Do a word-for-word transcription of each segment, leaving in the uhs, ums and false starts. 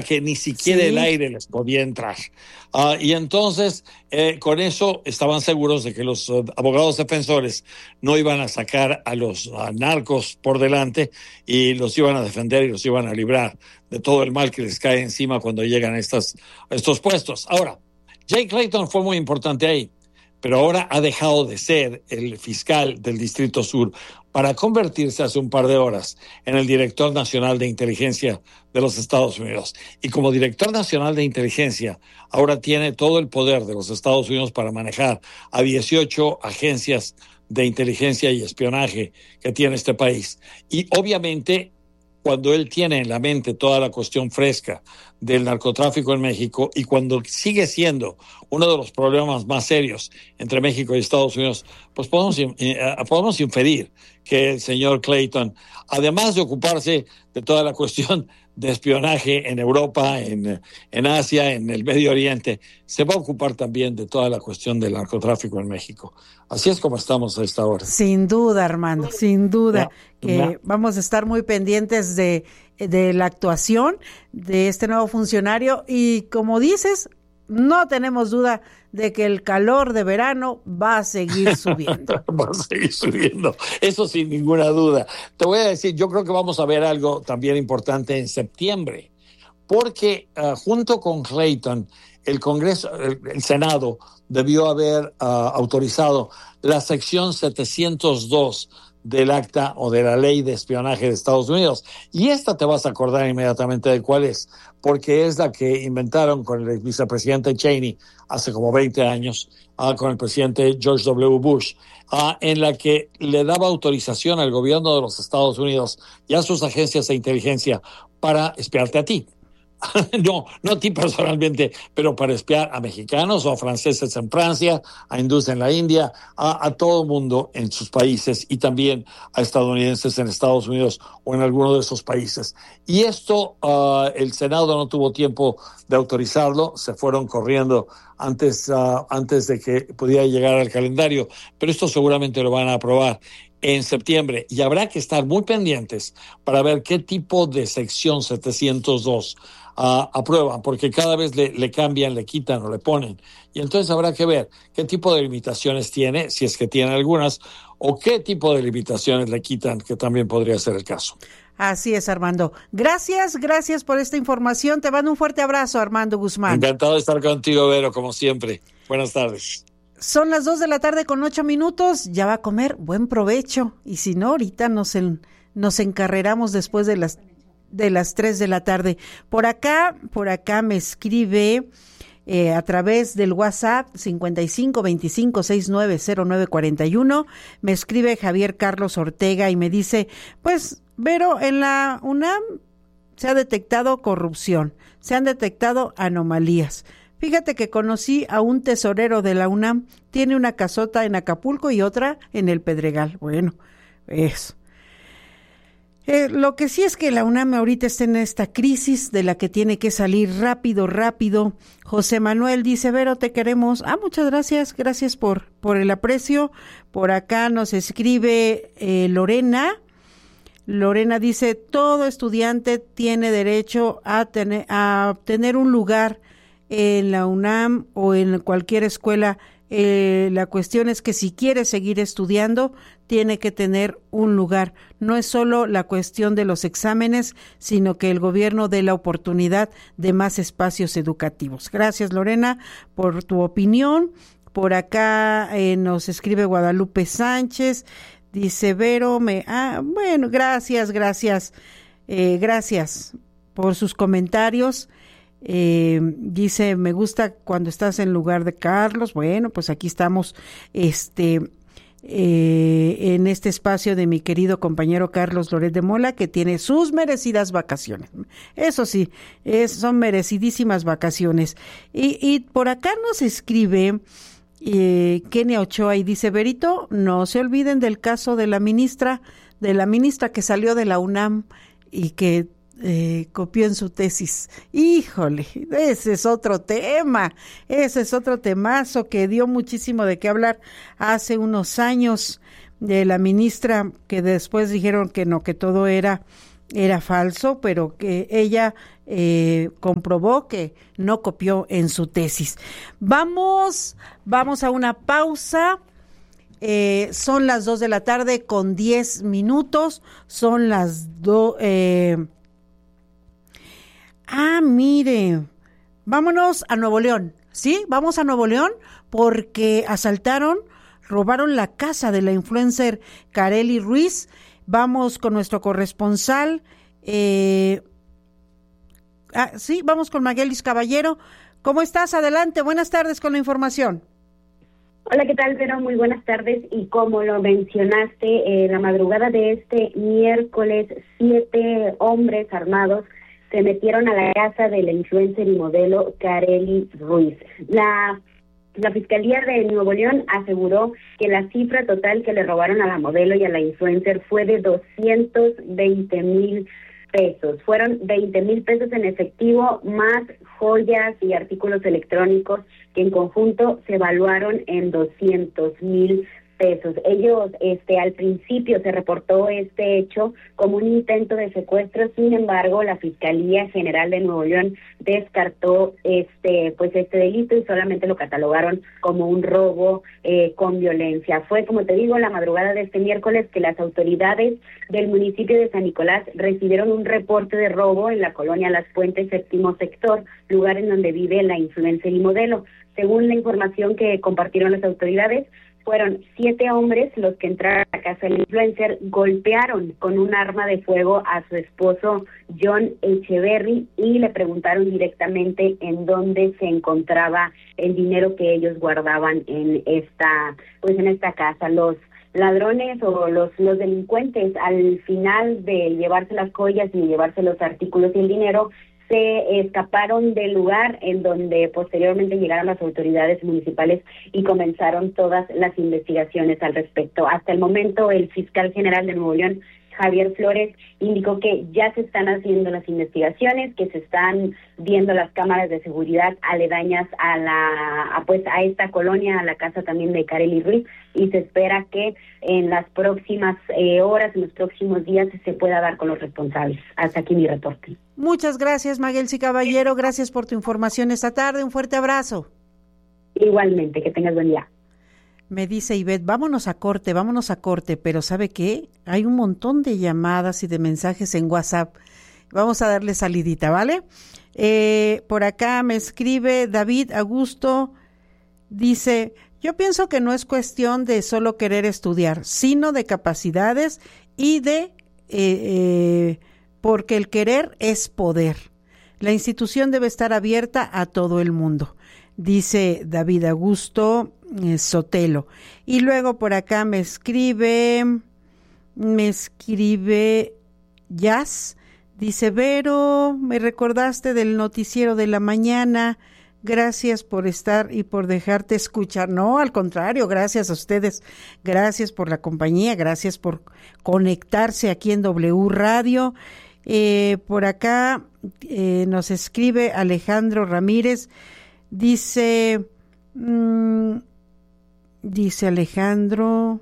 que ni siquiera sí. el aire les podía entrar. Uh, y entonces, eh, con eso estaban seguros de que los uh, abogados defensores no iban a sacar a los uh, narcos por delante y los iban a defender y los iban a librar de todo el mal que les cae encima cuando llegan a, estas, a estos puestos. Ahora, Jay Clayton fue muy importante ahí, pero ahora ha dejado de ser el fiscal del Distrito Sur para convertirse hace un par de horas en el director nacional de inteligencia de los Estados Unidos. Y como director nacional de inteligencia, ahora tiene todo el poder de los Estados Unidos para manejar a dieciocho agencias de inteligencia y espionaje que tiene este país. Y obviamente, cuando él tiene en la mente toda la cuestión fresca del narcotráfico en México y cuando sigue siendo uno de los problemas más serios entre México y Estados Unidos, pues podemos, eh, podemos inferir que el señor Clayton, además de ocuparse de toda la cuestión de espionaje en Europa, en, en Asia, en el Medio Oriente, se va a ocupar también de toda la cuestión del narcotráfico en México. Así es como estamos a esta hora. Sin duda, Armando, sin duda, ya, que ya. vamos a estar muy pendientes de, de la actuación de este nuevo funcionario y, como dices, no tenemos duda de que el calor de verano va a seguir subiendo. Va a seguir subiendo, eso sin ninguna duda. Te voy a decir, yo creo que vamos a ver algo también importante en septiembre, porque uh, junto con Clayton, el Congreso, el, el Senado debió haber uh, autorizado la sección setecientos dos del acta o de la ley de espionaje de Estados Unidos. Y esta te vas a acordar inmediatamente de cuál es, porque es la que inventaron con el vicepresidente Cheney hace como veinte años, uh, con el presidente George W. Bush, uh, en la que le daba autorización al gobierno de los Estados Unidos y a sus agencias de inteligencia para espiarte a ti. No, no a ti personalmente, pero para espiar a mexicanos o a franceses en Francia, a hindúes en la India, a, a todo el mundo en sus países y también a estadounidenses en Estados Unidos o en alguno de esos países. Y esto, uh, el Senado no tuvo tiempo de autorizarlo, se fueron corriendo antes, uh, antes de que pudiera llegar al calendario, pero esto seguramente lo van a aprobar en septiembre y habrá que estar muy pendientes para ver qué tipo de sección setecientos dos Uh, aprueban, porque cada vez le, le cambian, le quitan o le ponen. Y entonces habrá que ver qué tipo de limitaciones tiene, si es que tiene algunas, o qué tipo de limitaciones le quitan, que también podría ser el caso. Así es, Armando. Gracias, gracias por esta información. Te mando un fuerte abrazo, Armando Guzmán. Encantado de estar contigo, Vero, como siempre. Buenas tardes. Son las dos de la tarde con ocho minutos. Ya va a comer. Buen provecho. Y si no, ahorita nos, en, nos encarreramos después de las de las tres de la tarde. Por acá, por acá me escribe eh, a través del WhatsApp cincuenta y cinco veinticinco sesenta y nueve cero nueve cuarenta y uno, me escribe Javier Carlos Ortega y me dice, pues, Vero, en la UNAM se ha detectado corrupción, se han detectado anomalías. Fíjate que conocí a un tesorero de la UNAM, tiene una casota en Acapulco y otra en el Pedregal. Bueno, eso. Eh, lo que sí es que la UNAM ahorita está en esta crisis de la que tiene que salir rápido, rápido. José Manuel dice, Vero, te queremos. Ah, muchas gracias, gracias por, por el aprecio. Por acá nos escribe eh, Lorena. Lorena dice, todo estudiante tiene derecho a tener, a obtener un lugar en la UNAM o en cualquier escuela. Eh, la cuestión es que si quiere seguir estudiando, tiene que tener un lugar. No es solo la cuestión de los exámenes, sino que el gobierno dé la oportunidad de más espacios educativos. Gracias, Lorena, por tu opinión. Por acá eh, nos escribe Guadalupe Sánchez. Dice, Vero, me... Ah, bueno, gracias, gracias. Eh, gracias por sus comentarios. Eh, dice, me gusta cuando estás en lugar de Carlos. Bueno, pues aquí estamos este eh, en este espacio de mi querido compañero Carlos Loret de Mola, que tiene sus merecidas vacaciones. Eso sí, es, son merecidísimas vacaciones. Y, y por acá nos escribe eh, Kenia Ochoa y dice, Verito, no se olviden del caso de la ministra, de la ministra que salió de la UNAM y que Eh, copió en su tesis. Híjole, ese es otro tema, ese es otro temazo que dio muchísimo de qué hablar hace unos años, de la ministra que después dijeron que no, que todo era era falso, pero que ella eh, comprobó que no copió en su tesis. Vamos, vamos a una pausa. Eh, son las dos de la tarde con diez minutos. Son las dos. Eh... Ah, mire, vámonos a Nuevo León. Sí, vamos a Nuevo León porque asaltaron, robaron la casa de la influencer Karely Ruiz. Vamos con nuestro corresponsal. Eh, ah, sí, vamos con Maguelis Caballero. ¿Cómo estás? Adelante, buenas tardes con la información. Hola, ¿qué tal, Vero? Muy buenas tardes. Y como lo mencionaste, eh, la madrugada de este miércoles, siete hombres armados se metieron a la casa de la influencer y modelo Karely Ruiz. La La Fiscalía de Nuevo León aseguró que la cifra total que le robaron a la modelo y a la influencer fue de doscientos veinte mil pesos. Fueron veinte mil pesos en efectivo, más joyas y artículos electrónicos que en conjunto se evaluaron en doscientos mil pesos. Ellos, este, al principio se reportó este hecho como un intento de secuestro. Sin embargo, la Fiscalía General de Nuevo León descartó este, pues este delito y solamente lo catalogaron como un robo eh, con violencia. Fue, como te digo, la madrugada de este miércoles que las autoridades del municipio de San Nicolás recibieron un reporte de robo en la colonia Las Puentes, séptimo sector, lugar en donde vive la influencer y modelo. Según la información que compartieron las autoridades, fueron siete hombres los que entraron a la casa del influencer, golpearon con un arma de fuego a su esposo John Echeverry y le preguntaron directamente en dónde se encontraba el dinero que ellos guardaban en esta, pues en esta casa. Los ladrones o los, los delincuentes, al final de llevarse las joyas y llevarse los artículos y el dinero, se escaparon del lugar, en donde posteriormente llegaron las autoridades municipales y comenzaron todas las investigaciones al respecto. Hasta el momento, el fiscal general de Nuevo León, Javier Flores, indicó que ya se están haciendo las investigaciones, que se están viendo las cámaras de seguridad aledañas a la a, pues a esta colonia, a la casa también de Karely Ruiz, y se espera que en las próximas eh, horas, en los próximos días, se pueda dar con los responsables. Hasta aquí mi reporte. Muchas gracias, Maguelsi Caballero. Gracias por tu información esta tarde. Un fuerte abrazo. Igualmente, que tengas buen día. Me dice Ivette, vámonos a corte, vámonos a corte, pero ¿sabe qué? Hay un montón de llamadas y de mensajes en WhatsApp. Vamos a darle salidita, ¿vale? Eh, por acá me escribe David Augusto, dice, yo pienso que no es cuestión de solo querer estudiar, sino de capacidades y de, eh, eh, porque el querer es poder. La institución debe estar abierta a todo el mundo, dice David Augusto eh, Sotelo. Y luego por acá me escribe, me escribe Jazz, dice, Vero, me recordaste del noticiero de la mañana, gracias por estar y por dejarte escuchar. No, al contrario, gracias a ustedes, gracias por la compañía, gracias por conectarse aquí en W Radio. Eh, por acá eh, nos escribe Alejandro Ramírez, dice, mmm, dice Alejandro,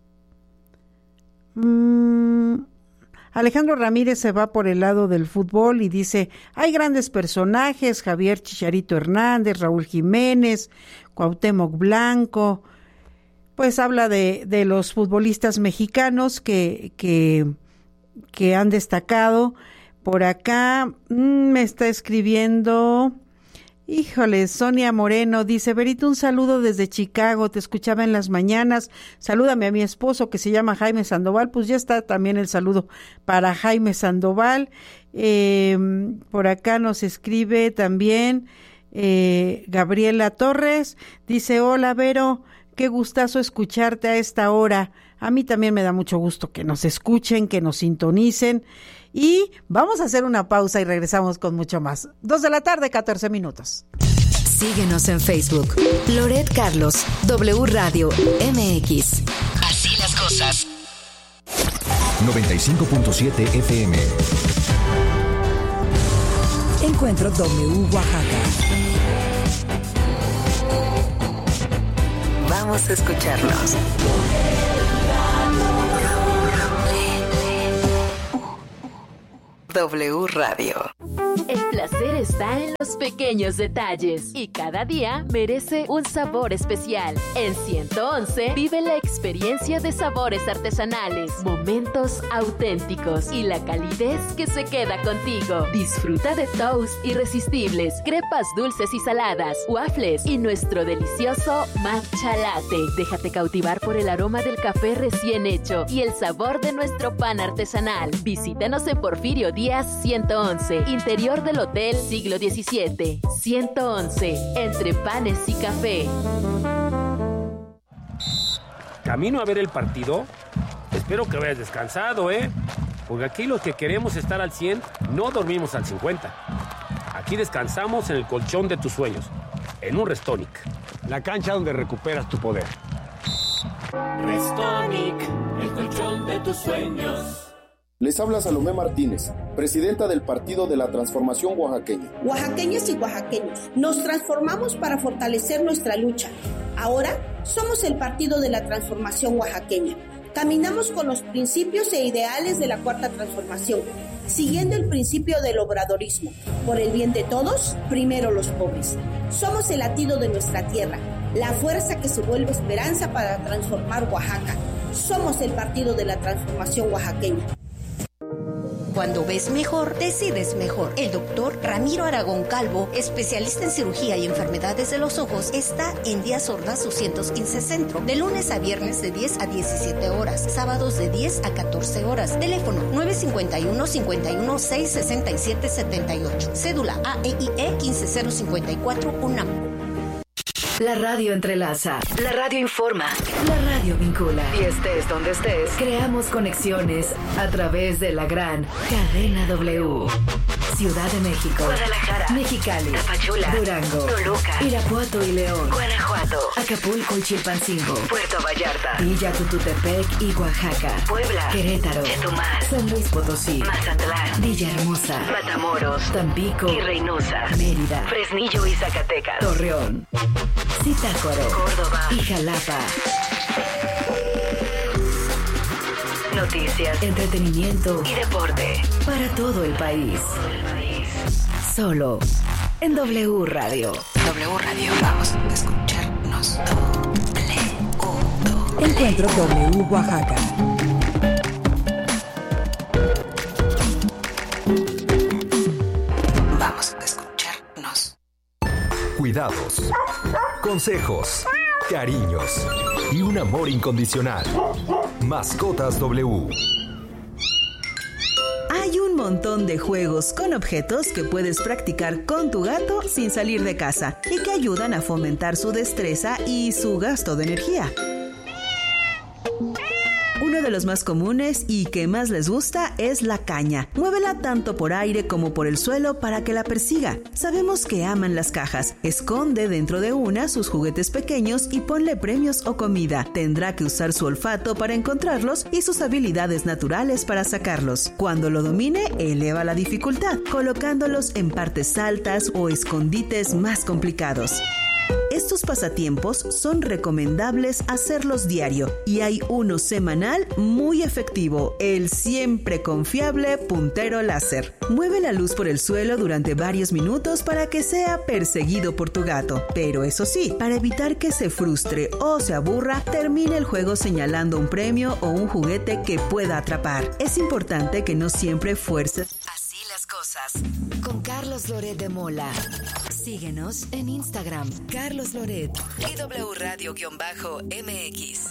mmm, Alejandro Ramírez se va por el lado del fútbol y dice, hay grandes personajes, Javier Chicharito Hernández, Raúl Jiménez, Cuauhtémoc Blanco, pues habla de, de los futbolistas mexicanos que, que, que han destacado. Por acá mmm, me está escribiendo, híjole, Sonia Moreno, dice, Verito, un saludo desde Chicago, te escuchaba en las mañanas, salúdame a mi esposo que se llama Jaime Sandoval, pues ya está también el saludo para Jaime Sandoval. Eh, por acá nos escribe también eh, Gabriela Torres, dice, hola Vero, qué gustazo escucharte a esta hora. A mí también me da mucho gusto que nos escuchen, que nos sintonicen. Y vamos a hacer una pausa y regresamos con mucho más. Dos de la tarde, catorce minutos. Síguenos en Facebook. Loret Carlos, W Radio M X. Así las cosas. noventa y cinco punto siete F M. Encuentro W Oaxaca. Vamos a escucharnos. W Radio. El placer está en los pequeños detalles y cada día merece un sabor especial. En ciento once vive la experiencia de sabores artesanales, momentos auténticos y la calidez que se queda contigo. Disfruta de toast irresistibles, crepas dulces y saladas, waffles y nuestro delicioso matcha latte. Déjate cautivar por el aroma del café recién hecho y el sabor de nuestro pan artesanal. Visítanos en Porfirio Díaz ciento once, interior del Hotel Siglo diecisiete. ciento once, entre panes y café. ¿Camino a ver el partido? Espero que hayas descansado, ¿eh? Porque aquí los que queremos estar al cien, no dormimos al cincuenta. Aquí descansamos en el colchón de tus sueños, en un Restonic. La cancha donde recuperas tu poder. Restonic, el colchón de tus sueños. Les habla Salomé Martínez, presidenta del Partido de la Transformación Oaxaqueña. Oaxaqueñas y oaxaqueños, nos transformamos para fortalecer nuestra lucha. Ahora somos el Partido de la Transformación Oaxaqueña. Caminamos con los principios e ideales de la Cuarta Transformación, siguiendo el principio del obradorismo. Por el bien de todos, primero los pobres. Somos el latido de nuestra tierra, la fuerza que se vuelve esperanza para transformar Oaxaca. Somos el Partido de la Transformación Oaxaqueña. Cuando ves mejor, decides mejor. El doctor Ramiro Aragón Calvo, especialista en cirugía y enfermedades de los ojos, está en Díaz Ordaz doscientos quince Centro, de lunes a viernes de diez a diecisiete horas, sábados de diez a catorce horas. Teléfono nueve cinco uno, cinco uno seis, seis siete siete ocho. Cédula A E I E uno cinco cero cinco cuatro UNAM. La radio entrelaza, la radio informa, la radio vincula. Y estés donde estés, creamos conexiones a través de la gran cadena W. Ciudad de México, Guadalajara, Mexicali, Tapachula, Durango, Toluca, Irapuato y León, Guanajuato, Acapulco y Chilpancingo, Puerto Vallarta, Villa Tututepec y Oaxaca, Puebla, Querétaro, Chetumal, San Luis Potosí, Mazatlán, Villahermosa, Matamoros, Tampico y Reynosa, Mérida, Fresnillo y Zacatecas, Torreón, Zitácuaro, Córdoba y Jalapa. Noticias, entretenimiento y deporte para todo el país. Solo en W Radio. W Radio, vamos a escucharnos. W. Encuentro W Oaxaca. Vamos a escucharnos. Cuidados, consejos, cariños y un amor incondicional. Mascotas W. Hay un montón de juegos con objetos que puedes practicar con tu gato sin salir de casa y que ayudan a fomentar su destreza y su gasto de energía. Uno de los más comunes y que más les gusta es la caña. Muévela tanto por aire como por el suelo para que la persiga. Sabemos que aman las cajas. Esconde dentro de una sus juguetes pequeños y ponle premios o comida. Tendrá que usar su olfato para encontrarlos y sus habilidades naturales para sacarlos. Cuando lo domine, eleva la dificultad, colocándolos en partes altas o escondites más complicados. Estos pasatiempos son recomendables hacerlos diario y hay uno semanal muy efectivo, el siempre confiable puntero láser. Mueve la luz por el suelo durante varios minutos para que sea perseguido por tu gato, pero eso sí, para evitar que se frustre o se aburra, termine el juego señalando un premio o un juguete que pueda atrapar. Es importante que no siempre fuerces así las cosas. Con Carlos Loret de Mola. Síguenos en Instagram, Carlos Loret y W Radio-M X.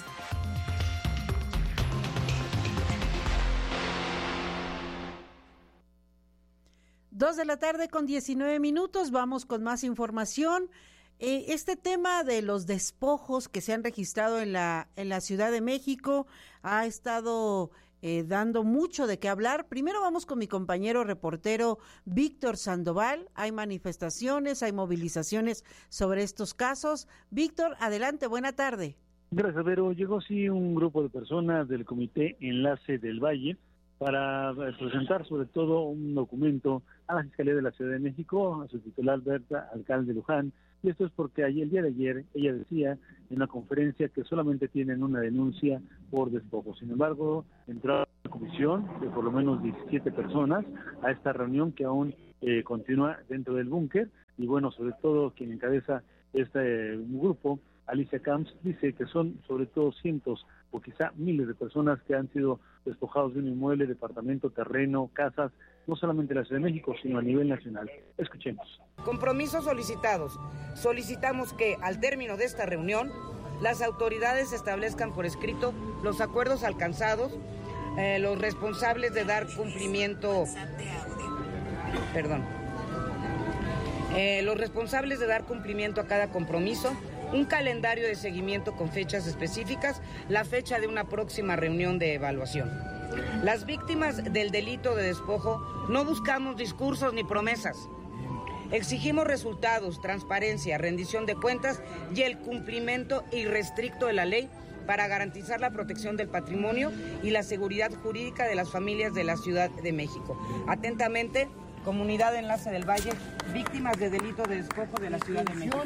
Dos de la tarde con diecinueve minutos, vamos con más información. Eh, este tema de los despojos que se han registrado en la, en la Ciudad de México ha estado Eh, dando mucho de qué hablar. Primero vamos con mi compañero reportero Víctor Sandoval. Hay manifestaciones, hay movilizaciones sobre estos casos. Víctor, adelante, buena tarde. Gracias, Vero. Llegó sí un grupo de personas del Comité Enlace del Valle para presentar sobre todo un documento a la Fiscalía de la Ciudad de México, a su titular Berta Alcalde Luján, y esto es porque ayer, el día de ayer ella decía en una conferencia que solamente tienen una denuncia por despojo. Sin embargo, entró a la comisión de por lo menos diecisiete personas a esta reunión que aún eh, continúa dentro del búnker, y bueno, sobre todo quien encabeza este eh, grupo, Alicia Camps, dice que son sobre todo cientos o quizá miles de personas que han sido despojados de un inmueble, departamento, terreno, casas, no solamente en la Ciudad de México, sino a nivel nacional. Escuchemos. Compromisos solicitados. Solicitamos que al término de esta reunión las autoridades establezcan por escrito los acuerdos alcanzados, eh, los responsables de dar cumplimiento, perdón, eh, los responsables de dar cumplimiento a cada compromiso, un calendario de seguimiento con fechas específicas, la fecha de una próxima reunión de evaluación. Las víctimas del delito de despojo no buscamos discursos ni promesas. Exigimos resultados, transparencia, rendición de cuentas y el cumplimiento irrestricto de la ley para garantizar la protección del patrimonio y la seguridad jurídica de las familias de la Ciudad de México. Atentamente, Comunidad Enlace del Valle, víctimas de delito de despojo de la Ciudad de México.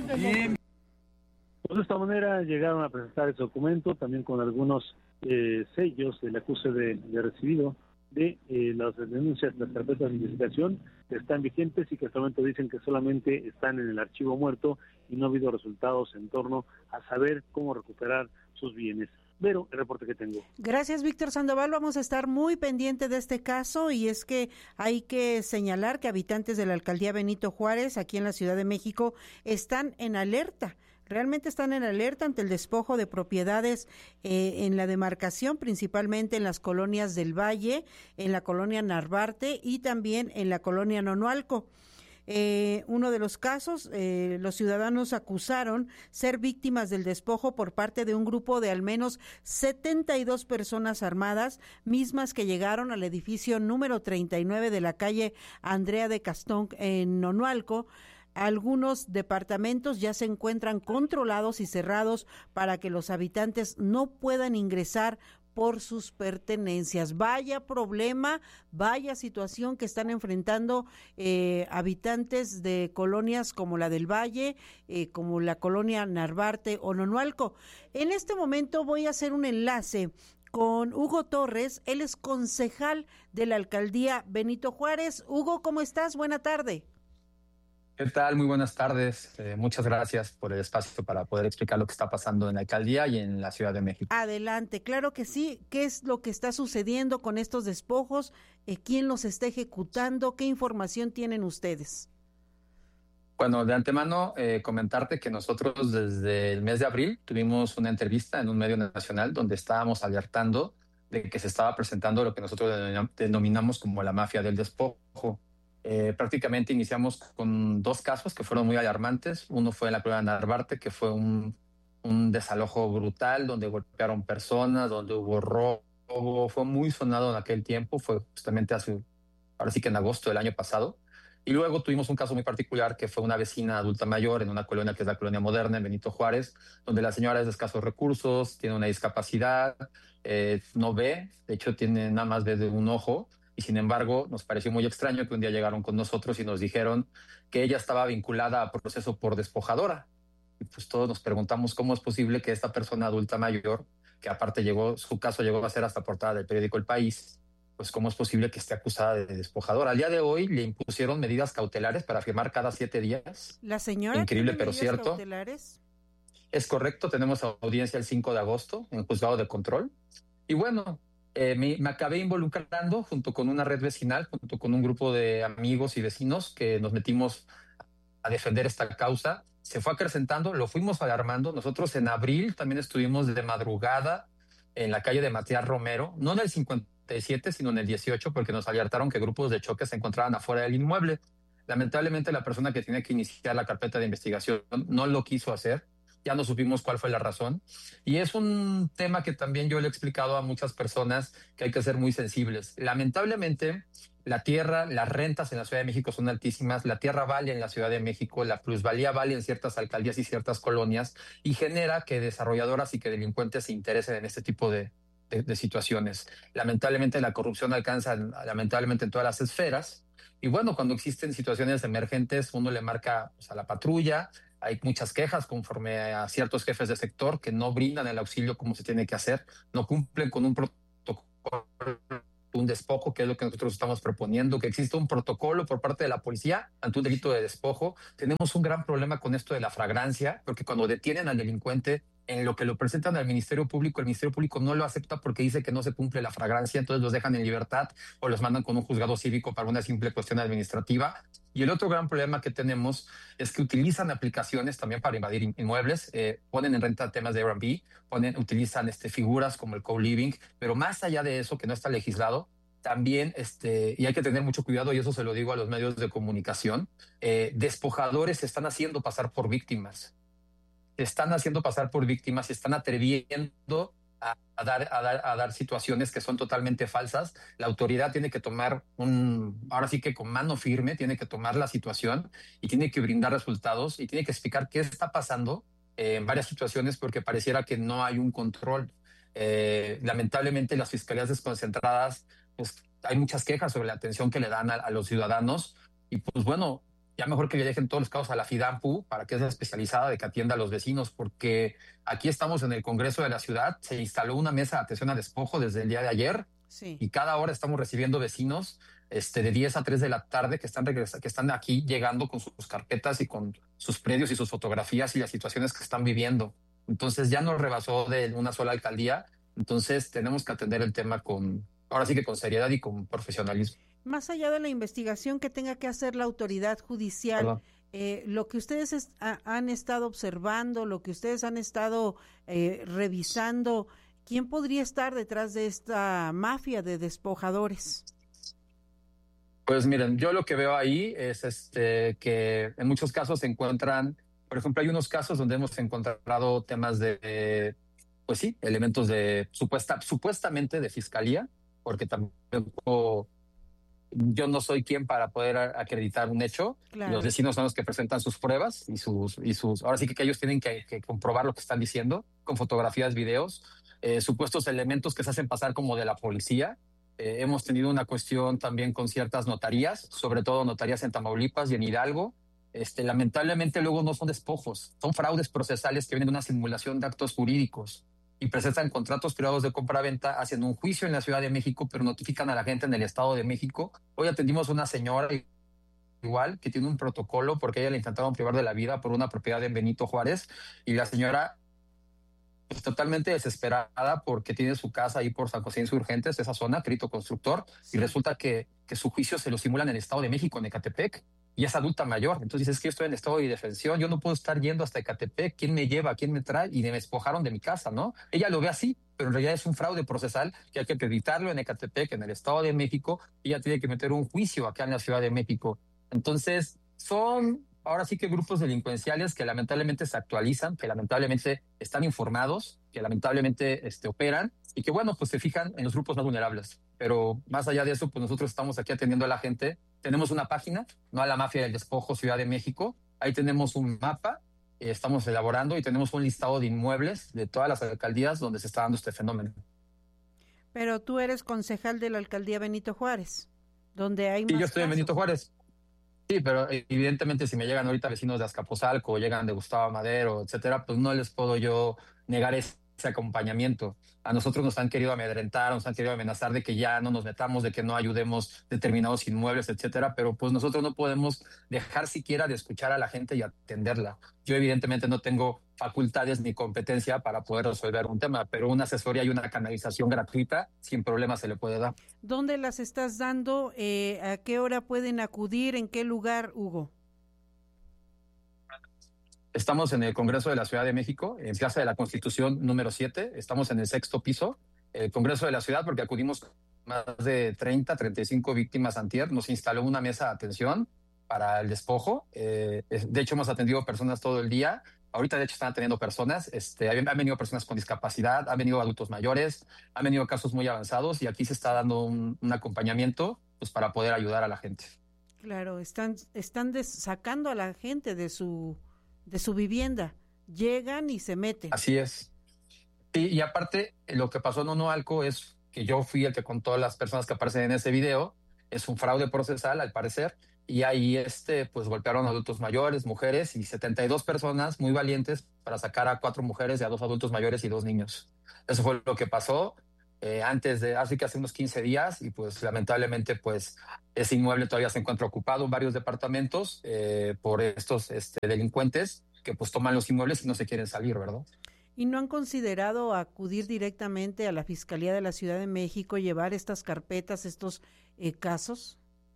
Pues de esta manera llegaron a presentar ese documento, también con algunos eh, sellos del acuse de, de recibido de eh, las denuncias, las carpetas de investigación que están vigentes y que hasta el momento dicen que solamente están en el archivo muerto y no ha habido resultados en torno a saber cómo recuperar sus bienes. Vero, el reporte que tengo. Gracias, Víctor Sandoval. Vamos a estar muy pendiente de este caso, y es que hay que señalar que habitantes de la alcaldía Benito Juárez, aquí en la Ciudad de México, están en alerta. Realmente están en alerta ante el despojo de propiedades eh, en la demarcación, principalmente en las colonias del Valle, en la colonia Narvarte y también en la colonia Nonualco. Eh, uno de los casos, eh, los ciudadanos acusaron ser víctimas del despojo por parte de un grupo de al menos setenta y dos personas armadas, mismas que llegaron al edificio número treinta y nueve de la calle Andrea de Castón en Nonualco. Algunos departamentos ya se encuentran controlados y cerrados para que los habitantes no puedan ingresar por sus pertenencias. Vaya problema, vaya situación que están enfrentando eh, habitantes de colonias como la del Valle, eh, como la colonia Narvarte o Nonualco. En este momento voy a hacer un enlace con Hugo Torres, él es concejal de la alcaldía Benito Juárez. Hugo, ¿cómo estás? Buena tarde. ¿Qué tal? Muy buenas tardes. Eh, muchas gracias por el espacio para poder explicar lo que está pasando en la alcaldía y en la Ciudad de México. Adelante, claro que sí. ¿Qué es lo que está sucediendo con estos despojos? Eh, ¿Quién los está ejecutando? ¿Qué información tienen ustedes? Bueno, de antemano eh, comentarte que nosotros desde el mes de abril tuvimos una entrevista en un medio nacional donde estábamos alertando de que se estaba presentando lo que nosotros denominamos como la mafia del despojo. Eh, prácticamente iniciamos con dos casos que fueron muy alarmantes. Uno fue en la colonia Narvarte, que fue un, un desalojo brutal donde golpearon personas, donde hubo robo. Fue muy sonado en aquel tiempo, fue justamente hace, ahora sí que en agosto del año pasado. Y luego tuvimos un caso muy particular que fue una vecina adulta mayor en una colonia que es la Colonia Moderna en Benito Juárez, donde la señora es de escasos recursos, tiene una discapacidad, eh, no ve, de hecho tiene nada más ve de un ojo. Y sin embargo, nos pareció muy extraño que un día llegaron con nosotros y nos dijeron que ella estaba vinculada a proceso por despojadora. Y pues todos nos preguntamos cómo es posible que esta persona adulta mayor, que aparte llegó, su caso llegó a ser hasta portada del periódico El País, pues cómo es posible que esté acusada de despojadora. Al día de hoy le impusieron medidas cautelares para firmar cada siete días. ¿La señora Increíble, tiene pero medidas cierto. cautelares? Es correcto, tenemos audiencia el cinco de agosto en juzgado de control. Y bueno, Eh, me, me acabé involucrando junto con una red vecinal, junto con un grupo de amigos y vecinos que nos metimos a defender esta causa. Se fue acrecentando, lo fuimos alarmando. Nosotros en abril también estuvimos de madrugada en la calle de Matías Romero, no en el cincuenta y siete, sino en el dieciocho, porque nos alertaron que grupos de choque se encontraban afuera del inmueble. Lamentablemente la persona que tiene que iniciar la carpeta de investigación no lo quiso hacer. Ya no supimos cuál fue la razón. Y es un tema que también yo le he explicado a muchas personas que hay que ser muy sensibles. Lamentablemente, la tierra, las rentas en la Ciudad de México son altísimas, la tierra vale en la Ciudad de México, la plusvalía vale en ciertas alcaldías y ciertas colonias, y genera que desarrolladoras y que delincuentes se interesen en este tipo de, de, de situaciones. Lamentablemente la corrupción alcanza lamentablemente en todas las esferas. Y bueno, cuando existen situaciones emergentes, uno le marca pues, a la patrulla. Hay muchas quejas conforme a ciertos jefes de sector que no brindan el auxilio como se tiene que hacer, no cumplen con un protocolo, un despojo, que es lo que nosotros estamos proponiendo, que exista un protocolo por parte de la policía ante un delito de despojo. Tenemos un gran problema con esto de la flagrancia, porque cuando detienen al delincuente, en lo que lo presentan al Ministerio Público, el Ministerio Público no lo acepta porque dice que no se cumple la flagrancia, entonces los dejan en libertad o los mandan con un juzgado cívico para una simple cuestión administrativa. Y el otro gran problema que tenemos es que utilizan aplicaciones también para invadir inmuebles, eh, ponen en renta temas de Airbnb, ponen, utilizan este, figuras como el co-living, pero más allá de eso, que no está legislado, también, este, y hay que tener mucho cuidado, y eso se lo digo a los medios de comunicación, eh, despojadores se están haciendo pasar por víctimas. Se están haciendo pasar por víctimas, se están atreviendo a, a, dar, a, dar, a dar situaciones que son totalmente falsas. La autoridad tiene que tomar un, ahora sí que con mano firme, tiene que tomar la situación y tiene que brindar resultados y tiene que explicar qué está pasando eh, en varias situaciones, porque pareciera que no hay un control. Eh, lamentablemente las fiscalías desconcentradas, pues hay muchas quejas sobre la atención que le dan a, a los ciudadanos y pues bueno, ya mejor que le dejen todos los casos a la FIDAMPU para que es la especializada de que atienda a los vecinos, porque aquí estamos en el Congreso de la Ciudad, se instaló una mesa de atención a despojo desde el día de ayer sí. Y cada hora estamos recibiendo vecinos este, de diez a tres de la tarde que están, regresa, que están aquí llegando con sus carpetas y con sus predios y sus fotografías y las situaciones que están viviendo. Entonces ya nos rebasó de una sola alcaldía, entonces tenemos que atender el tema con, ahora sí que con seriedad y con profesionalismo. Más allá de la investigación que tenga que hacer la autoridad judicial, eh, lo que ustedes est- a- han estado observando, lo que ustedes han estado eh, revisando, ¿quién podría estar detrás de esta mafia de despojadores? Pues miren, yo lo que veo ahí es este que en muchos casos se encuentran, por ejemplo, hay unos casos donde hemos encontrado temas de, eh, pues sí, elementos de supuesta, supuestamente de fiscalía, porque tampoco yo no soy quien para poder acreditar un hecho. Claro. Los vecinos son los que presentan sus pruebas y sus, y sus, ahora sí que, que ellos tienen que, que comprobar lo que están diciendo con fotografías, videos, eh, supuestos elementos que se hacen pasar como de la policía. Eh, hemos tenido una cuestión también con ciertas notarías, sobre todo notarías en Tamaulipas y en Hidalgo. Este, lamentablemente luego no son despojos, son fraudes procesales que vienen de una simulación de actos jurídicos y presentan contratos privados de compra-venta, hacen un juicio en la Ciudad de México, pero notifican a la gente en el Estado de México. Hoy atendimos a una señora igual que tiene un protocolo porque a ella le intentaron privar de la vida por una propiedad en Benito Juárez y la señora pues, totalmente desesperada porque tiene su casa ahí por San José Insurgentes, esa zona, crédito constructor, sí. Y resulta que, que su juicio se lo simulan en el Estado de México, en Ecatepec, y es adulta mayor. Entonces dices que yo estoy en estado de indefensión, yo no puedo estar yendo hasta Ecatepec, ¿quién me lleva? ¿Quién me trae? Y me despojaron de mi casa, ¿no? Ella lo ve así, pero en realidad es un fraude procesal que hay que acreditarlo en Ecatepec, en el Estado de México, y ella tiene que meter un juicio acá en la Ciudad de México. Entonces son ahora sí que grupos delincuenciales que lamentablemente se actualizan, que lamentablemente están informados, que lamentablemente este, operan y que bueno, pues se fijan en los grupos más vulnerables. Pero más allá de eso, pues nosotros estamos aquí atendiendo a la gente. Tenemos una página, no a la mafia del despojo Ciudad de México. Ahí tenemos un mapa, eh, estamos elaborando y tenemos un listado de inmuebles de todas las alcaldías donde se está dando este fenómeno. Pero tú eres concejal de la alcaldía Benito Juárez, donde hay sí, más yo estoy casos. en Benito Juárez. Sí, pero evidentemente si me llegan ahorita vecinos de Azcapotzalco, llegan de Gustavo Madero, etcétera, pues no les puedo yo negar ese acompañamiento. A nosotros nos han querido amedrentar, nos han querido amenazar de que ya no nos metamos, de que no ayudemos determinados inmuebles, etcétera, pero pues nosotros no podemos dejar siquiera de escuchar a la gente y atenderla. Yo evidentemente no tengo facultades ni competencia para poder resolver un tema, pero una asesoría y una canalización gratuita sin problema se le puede dar. ¿Dónde las estás dando? Eh, ¿A qué hora pueden acudir? ¿En qué lugar, Hugo? Estamos en el Congreso de la Ciudad de México, en Plaza de la Constitución número siete, estamos en el sexto piso, el Congreso de la Ciudad, porque acudimos más de treinta, treinta y cinco víctimas antier, nos instaló una mesa de atención para el despojo, eh, de hecho hemos atendido personas todo el día, ahorita de hecho están atendiendo personas, este, han venido personas con discapacidad, han venido adultos mayores, han venido casos muy avanzados y aquí se está dando un, un acompañamiento pues, para poder ayudar a la gente. Claro, están, están des- sacando a la gente de su... de su vivienda, llegan y se meten. Así es. Sí, Sí, y aparte, lo que pasó en Onoalco es que yo fui el que contó a las personas que aparecen en ese video. Es un fraude procesal, al parecer, y ahí este, pues golpearon a adultos mayores, mujeres y setenta y dos personas muy valientes para sacar a cuatro mujeres y a dos adultos mayores y dos niños. Eso fue lo que pasó eh, antes de, así que hace unos quince días, y pues lamentablemente pues ese inmueble todavía se encuentra ocupado en varios departamentos eh, por estos este, delincuentes que pues toman los inmuebles y no se quieren salir, ¿verdad? ¿Y no han considerado acudir directamente a la Fiscalía de la Ciudad de México, llevar estas carpetas, estos eh, casos?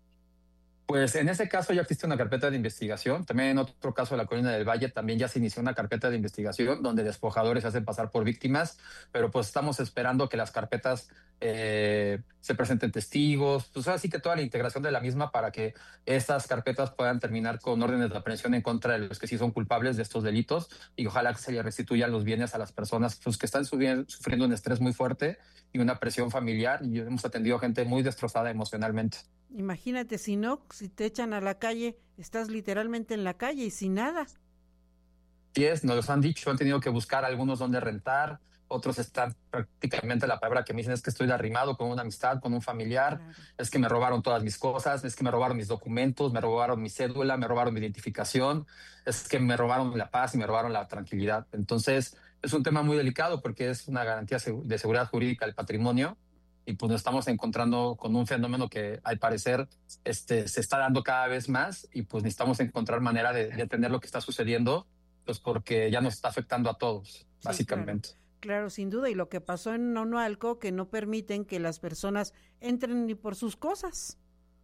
Pues en ese caso ya existe una carpeta de investigación. También en otro caso de la Colina del Valle también ya se inició una carpeta de investigación donde despojadores se hacen pasar por víctimas, pero pues estamos esperando que las carpetas eh, se presenten testigos, pues así que toda la integración de la misma para que estas carpetas puedan terminar con órdenes de aprehensión en contra de los que sí son culpables de estos delitos, y ojalá que se les restituyan los bienes a las personas pues, que están sufriendo un estrés muy fuerte y una presión familiar, y hemos atendido gente muy destrozada emocionalmente. Imagínate, si no, si te echan a la calle, estás literalmente en la calle y sin nada. Sí es, nos los han dicho, han tenido que buscar algunos donde rentar, otros están prácticamente, la palabra que me dicen es que estoy arrimado con una amistad, con un familiar, claro. Es que me robaron todas mis cosas, es que me robaron mis documentos, me robaron mi cédula, me robaron mi identificación, es que me robaron la paz y me robaron la tranquilidad. Entonces, es un tema muy delicado porque es una garantía de seguridad jurídica del patrimonio. Y pues nos estamos encontrando con un fenómeno que al parecer este, se está dando cada vez más, y pues necesitamos encontrar manera de, de entender lo que está sucediendo, pues porque ya nos está afectando a todos, sí, básicamente. Claro. Claro, sin duda, y lo que pasó en Onoalco, que no permiten que las personas entren ni por sus cosas.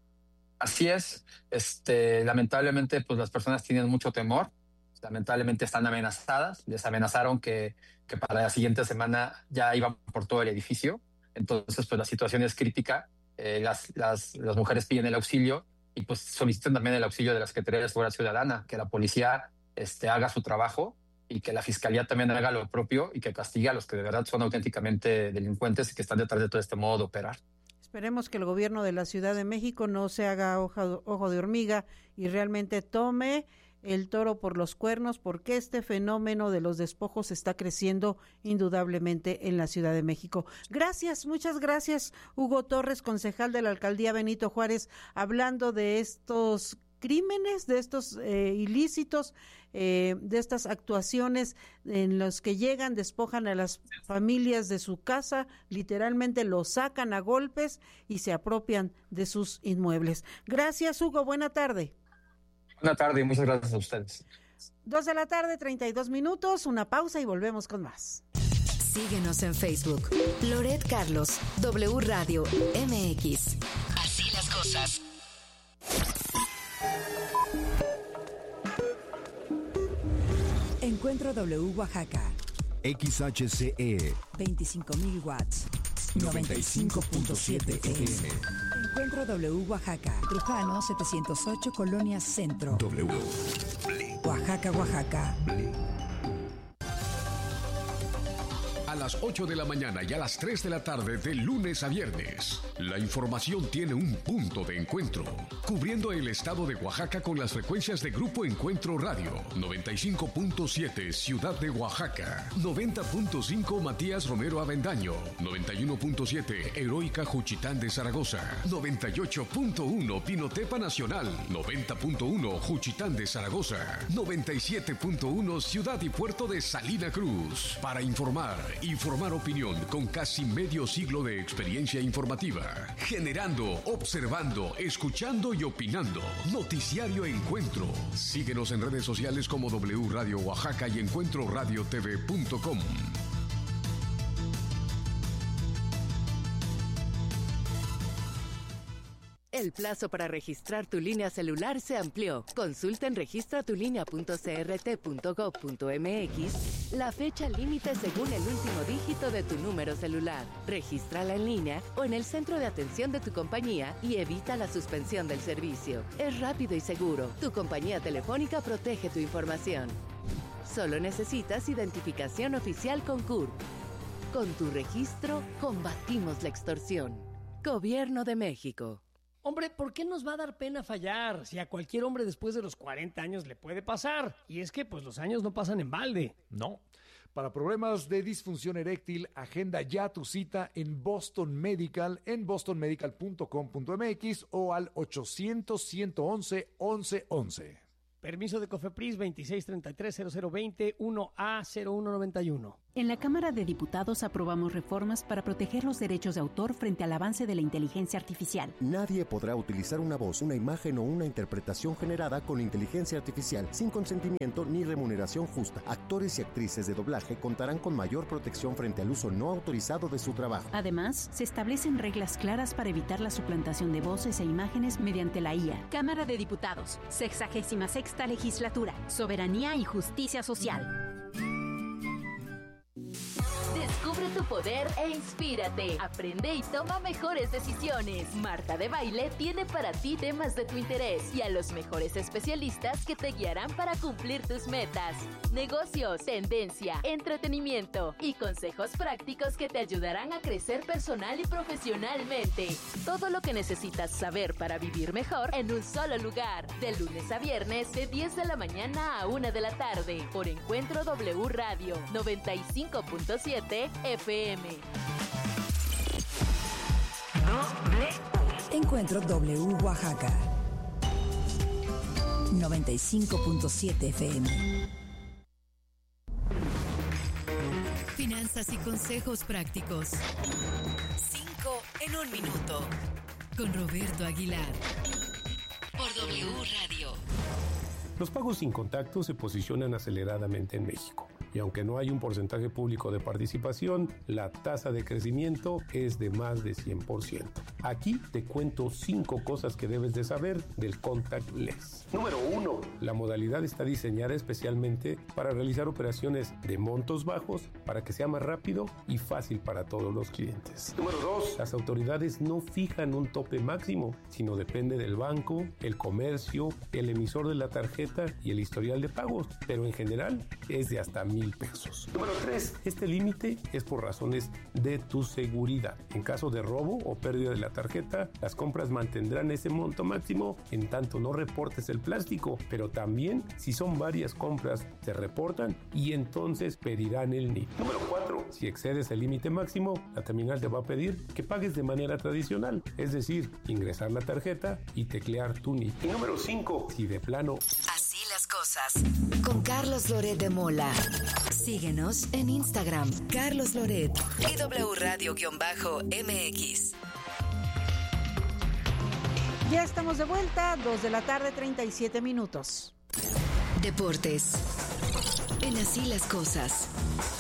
Así es, este, lamentablemente pues las personas tienen mucho temor, lamentablemente están amenazadas, les amenazaron que, que para la siguiente semana ya iban por todo el edificio. Entonces, pues la situación es crítica, eh, las, las, las mujeres piden el auxilio y pues solicitan también el auxilio de la Secretaría de Seguridad Ciudadana, que la policía este, haga su trabajo y que la Fiscalía también haga lo propio y que castigue a los que de verdad son auténticamente delincuentes y que están detrás de todo este modo de operar. Esperemos que el gobierno de la Ciudad de México no se haga ojo, ojo de hormiga y realmente tome el toro por los cuernos, porque este fenómeno de los despojos está creciendo indudablemente en la Ciudad de México. Gracias, muchas gracias, Hugo Torres, concejal de la Alcaldía Benito Juárez, hablando de estos crímenes, de estos eh, ilícitos, eh, de estas actuaciones en los que llegan, despojan a las familias de su casa, literalmente los sacan a golpes y se apropian de sus inmuebles. Gracias, Hugo, buena tarde. Buena tarde y muchas gracias a ustedes. Dos de la tarde, treinta y dos minutos, una pausa y volvemos con más. Síguenos en Facebook. Loret Carlos, W Radio M X. Así las cosas. Encuentro W Oaxaca. X H C E. veinticinco mil watts. noventa y cinco punto siete F M. Encuentro W Oaxaca. Trujano setecientos ocho, Colonia Centro. W. Oaxaca, Oaxaca. A las ocho de la mañana y a las tres de la tarde de lunes a viernes, la información tiene un punto de encuentro, cubriendo el estado de Oaxaca con las frecuencias de Grupo Encuentro Radio, noventa y cinco punto siete Ciudad de Oaxaca, noventa punto cinco Matías Romero Avendaño, noventa y uno punto siete Heroica Juchitán de Zaragoza, noventa y ocho punto uno Pinotepa Nacional, noventa punto uno Juchitán de Zaragoza, noventa y siete punto uno Ciudad y Puerto de Salina Cruz. Para informar y formar opinión con casi medio siglo de experiencia informativa, generando, observando, escuchando y opinando. Noticiario Encuentro. Síguenos en redes sociales como W Radio Oaxaca y encuentro radio t v punto com. El plazo para registrar tu línea celular se amplió. Consulta en registra tu línea punto c r t punto gov punto m x la fecha límite según el último dígito de tu número celular. Regístrala en línea o en el centro de atención de tu compañía y evita la suspensión del servicio. Es rápido y seguro. Tu compañía telefónica protege tu información. Solo necesitas identificación oficial con C U R P. Con tu registro, combatimos la extorsión. Gobierno de México. Hombre, ¿por qué nos va a dar pena fallar? Si a cualquier hombre después de los cuarenta años le puede pasar. Y es que, pues, los años no pasan en balde. No, Para problemas de disfunción eréctil, agenda ya tu cita en Boston Medical, en boston medical punto com punto m x o al ochocientos, ciento once, once once. Permiso de COFEPRIS veintiséis treinta y tres cero cero veinte uno A cero uno noventa y uno. En la Cámara de Diputados aprobamos reformas para proteger los derechos de autor frente al avance de la inteligencia artificial. Nadie podrá utilizar una voz, una imagen o una interpretación generada con inteligencia artificial sin consentimiento ni remuneración justa. Actores y actrices de doblaje contarán con mayor protección frente al uso no autorizado de su trabajo. Además, se establecen reglas claras para evitar la suplantación de voces e imágenes mediante la I A. Cámara de Diputados, sexagésima sexta legislatura, soberanía y justicia social. Descubre tu poder e inspírate. Aprende y toma mejores decisiones. Marta de Baile tiene para ti temas de tu interés y a los mejores especialistas que te guiarán para cumplir tus metas. Negocios, tendencia, entretenimiento y consejos prácticos que te ayudarán a crecer personal y profesionalmente. Todo lo que necesitas saber para vivir mejor en un solo lugar. De lunes a viernes, de diez de la mañana a una de la tarde. Por Encuentro W Radio noventa y cinco punto siete F M. Encuentro W Oaxaca noventa y cinco punto siete F M. Finanzas y consejos prácticos. Cinco en un minuto. Con Roberto Aguilar. Por W Radio. Los pagos sin contacto se posicionan aceleradamente en México. Y aunque no hay un porcentaje público de participación, la tasa de crecimiento es de más de cien por ciento. Aquí te cuento cinco cosas que debes de saber del contactless. Número uno. La modalidad está diseñada especialmente para realizar operaciones de montos bajos para que sea más rápido y fácil para todos los clientes. Número dos. Las autoridades no fijan un tope máximo, sino depende del banco, el comercio, el emisor de la tarjeta y el historial de pagos, pero en general es de hasta mil pesos. Número tres. Este límite es por razones de tu seguridad. En caso de robo o pérdida de la tarjeta, las compras mantendrán ese monto máximo en tanto no reportes el plástico, pero también si son varias compras se reportan y entonces pedirán el N I P. Número cuatro. Si excedes el límite máximo, la terminal te va a pedir que pagues de manera tradicional, es decir, ingresar la tarjeta y teclear tu N I P. Y número cinco. Si de plano Así las cosas. Con Carlos Loret de Mola. Síguenos en Instagram, Carlos Loret y W Radio-M X. Ya estamos de vuelta, dos de la tarde, treinta y siete minutos. Deportes. En Así las cosas.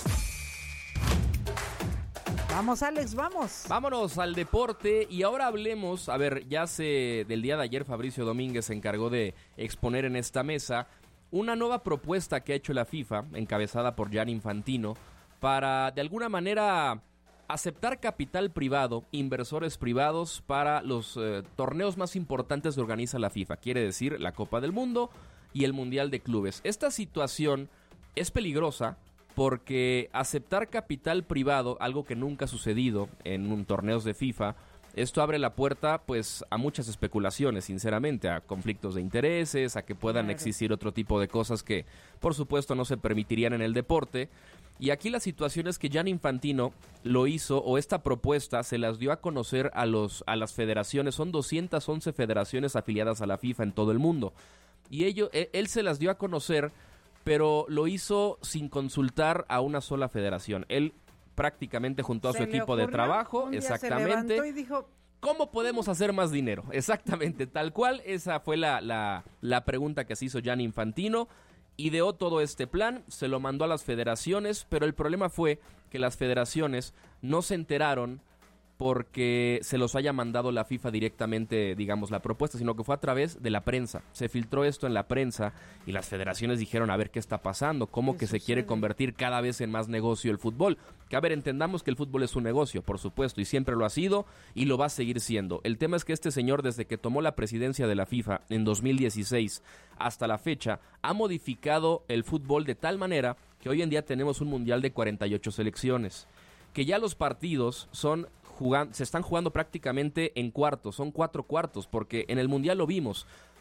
Vamos, Alex, vamos. Vámonos al deporte y ahora hablemos, a ver, ya se del día de ayer Fabricio Domínguez se encargó de exponer en esta mesa una nueva propuesta que ha hecho la FIFA, encabezada por Gianni Infantino, para de alguna manera aceptar capital privado, inversores privados para los eh, torneos más importantes que organiza la FIFA, quiere decir la Copa del Mundo y el Mundial de Clubes. Esta situación es peligrosa porque aceptar capital privado, algo que nunca ha sucedido en un torneos de FIFA, esto abre la puerta pues a muchas especulaciones, sinceramente, a conflictos de intereses, a que puedan claro. existir otro tipo de cosas que por supuesto no se permitirían en el deporte. Y aquí la situación es que Gianni Infantino lo hizo, o esta propuesta se las dio a conocer a los a las federaciones. Son doscientas once federaciones afiliadas a la FIFA en todo el mundo. Y ello, él, él se las dio a conocer, pero lo hizo sin consultar a una sola federación. Él prácticamente juntó a su equipo de trabajo, exactamente. Se y dijo, ¿cómo podemos hacer más dinero? Exactamente, tal cual. Esa fue la, la, la pregunta que se hizo Gianni Infantino. Ideó todo este plan, se lo mandó a las federaciones, pero el problema fue que las federaciones no se enteraron porque se los haya mandado la FIFA directamente, digamos, la propuesta, sino que fue a través de la prensa. Se filtró esto en la prensa y las federaciones dijeron, a ver qué está pasando, cómo que se quiere convertir cada vez en más negocio el fútbol. Que a ver, entendamos que el fútbol es un negocio, por supuesto, y siempre lo ha sido y lo va a seguir siendo. El tema es que este señor, desde que tomó la presidencia de la FIFA en dos mil dieciséis hasta la fecha, ha modificado el fútbol de tal manera que hoy en día tenemos un mundial de cuarenta y ocho selecciones. Que ya los partidos son jugan- se están jugando prácticamente en cuartos, son cuatro cuartos, porque en el Mundial lo vimos.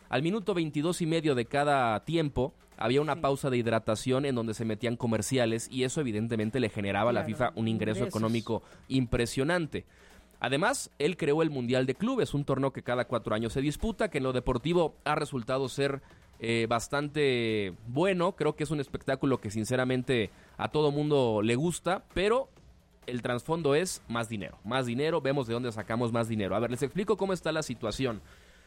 al minuto veintidós y medio de cada tiempo había una Sí. pausa de hidratación en donde se metían comerciales y eso evidentemente le generaba a la Claro, FIFA un ingreso ingresos. económico impresionante. Además, él creó el Mundial de Clubes, un torneo que cada cuatro años se disputa, que en lo deportivo ha resultado ser eh, bastante bueno. Creo que es un espectáculo que sinceramente a todo mundo le gusta, pero el trasfondo es más dinero. Más dinero, vemos de dónde sacamos más dinero. A ver, les explico cómo está la situación.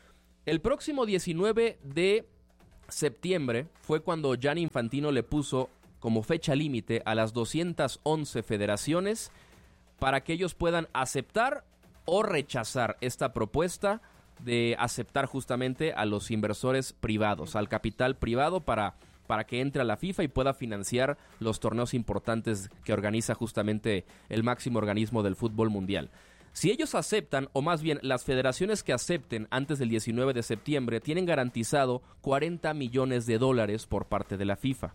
El próximo diecinueve de septiembre fue cuando Gianni Infantino le puso como fecha límite a las doscientas once federaciones para que ellos puedan aceptar o rechazar esta propuesta de aceptar justamente a los inversores privados, al capital privado para, para que entre a la FIFA y pueda financiar los torneos importantes que organiza justamente el máximo organismo del fútbol mundial. Si ellos aceptan, o más bien las federaciones que acepten antes del diecinueve de septiembre, tienen garantizado cuarenta millones de dólares por parte de la FIFA.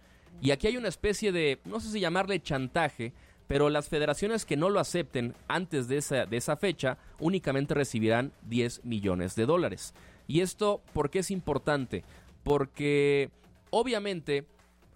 Y aquí hay una especie de, no sé si llamarle chantaje, pero las federaciones que no lo acepten antes de esa, de esa fecha únicamente recibirán diez millones de dólares. Y esto, ¿por qué es importante? Porque obviamente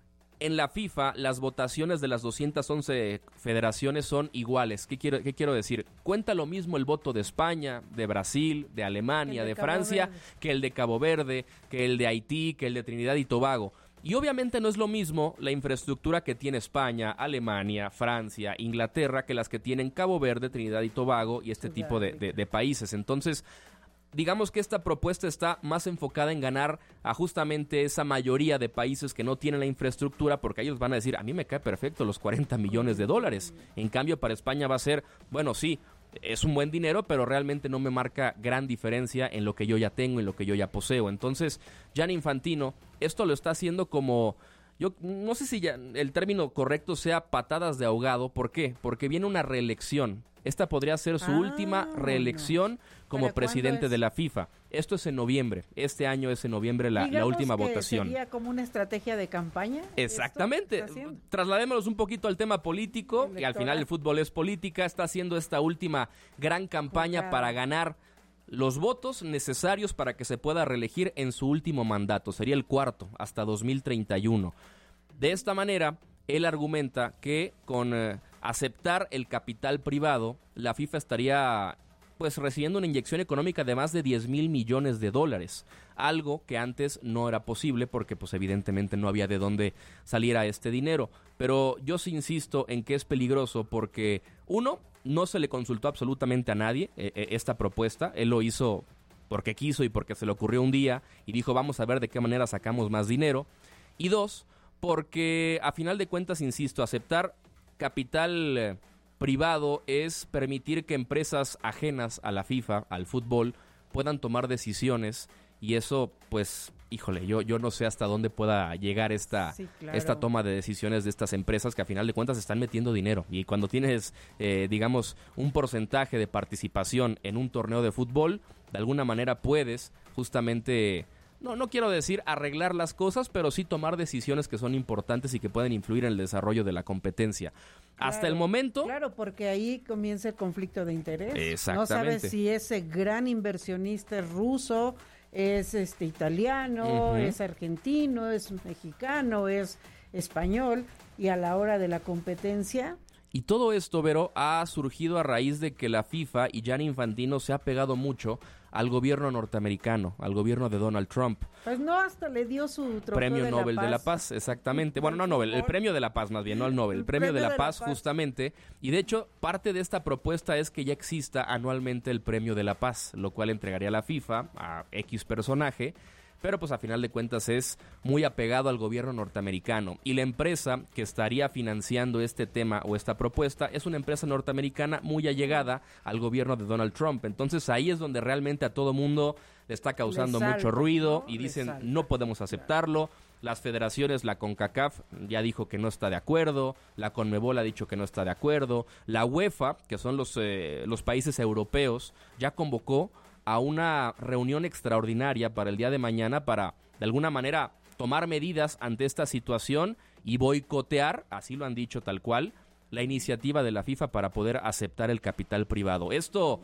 en la FIFA las votaciones de las doscientas once federaciones son iguales. ¿Qué quiero, qué quiero decir? Cuenta lo mismo el voto de España, de Brasil, de Alemania, El de de, Cabo Francia, Verde. que el de Cabo Verde, que el de Haití, que el de Trinidad y Tobago. Y obviamente no es lo mismo la infraestructura que tiene España, Alemania, Francia, Inglaterra, que las que tienen Cabo Verde, Trinidad y Tobago y este tipo de, de, de países. Entonces, digamos que esta propuesta está más enfocada en ganar a justamente esa mayoría de países que no tienen la infraestructura, porque ellos van a decir, a mí me cae perfecto los cuarenta millones de dólares. En cambio, para España va a ser, bueno, sí, es un buen dinero, pero realmente no me marca gran diferencia en lo que yo ya tengo, en lo que yo ya poseo. Entonces, Gianni Infantino, esto lo está haciendo como, yo no sé si ya el término correcto sea patadas de ahogado. ¿Por qué? Porque viene una reelección. Esta podría ser su Ah, última reelección como ¿Para presidente cuándo es? de la FIFA. Esto es en noviembre. Este año es en noviembre la, la Digamos última que votación. ¿Sería como una estrategia de campaña? Exactamente. Trasladémonos un poquito al tema político, que al final el fútbol es política. Está haciendo esta última gran campaña Claro. para ganar los votos necesarios para que se pueda reelegir en su último mandato. Sería el cuarto, hasta dos mil treinta y uno. De esta manera, él argumenta que con eh, aceptar el capital privado, la FIFA estaría pues recibiendo una inyección económica de más de diez mil millones de dólares, algo que antes no era posible porque pues evidentemente no había de dónde saliera este dinero. Pero yo sí insisto en que es peligroso porque, uno, no se le consultó absolutamente a nadie eh, eh, esta propuesta. Él lo hizo porque quiso y porque se le ocurrió un día y dijo vamos a ver de qué manera sacamos más dinero. Y dos, porque a final de cuentas, insisto, aceptar capital eh, privado es permitir que empresas ajenas a la FIFA, al fútbol, puedan tomar decisiones y eso, pues, híjole, yo, yo no sé hasta dónde pueda llegar esta, Sí, claro. esta toma de decisiones de estas empresas que a final de cuentas están metiendo dinero. Y cuando tienes, eh, digamos, un porcentaje de participación en un torneo de fútbol, de alguna manera puedes justamente... No, no quiero decir arreglar las cosas, pero sí tomar decisiones que son importantes y que pueden influir en el desarrollo de la competencia. Hasta el Claro, momento... Claro, porque ahí comienza el conflicto de interés. Exactamente. No sabes si ese gran inversionista es ruso, es este italiano, Ujú. es argentino, es mexicano, es español, y a la hora de la competencia... Y todo esto, Vero, ha surgido a raíz de que la FIFA y Gianni Infantino se ha pegado mucho al gobierno norteamericano, al gobierno de Donald Trump. Pues no, hasta le dio su trofeo Premio de Nobel la de la Paz. Paz, exactamente. Bueno, no Nobel, el Premio de la Paz más bien, no el Nobel, el Premio de la Paz justamente. Y de hecho, parte de esta propuesta es que ya exista anualmente el Premio de la Paz, lo cual entregaría la FIFA a X personaje, pero pues a final de cuentas es muy apegado al gobierno norteamericano. Y la empresa que estaría financiando este tema o esta propuesta es una empresa norteamericana muy allegada al gobierno de Donald Trump. Entonces ahí es donde realmente a todo mundo le está causando Le salta, mucho ruido ¿no? y Le dicen salta. no podemos aceptarlo. Las federaciones, la CONCACAF ya dijo que no está de acuerdo, la CONMEBOL ha dicho que no está de acuerdo, la UEFA, que son los, eh, los países europeos, ya convocó a una reunión extraordinaria para el día de mañana para, de alguna manera, tomar medidas ante esta situación y boicotear, así lo han dicho tal cual, la iniciativa de la FIFA para poder aceptar el capital privado. Esto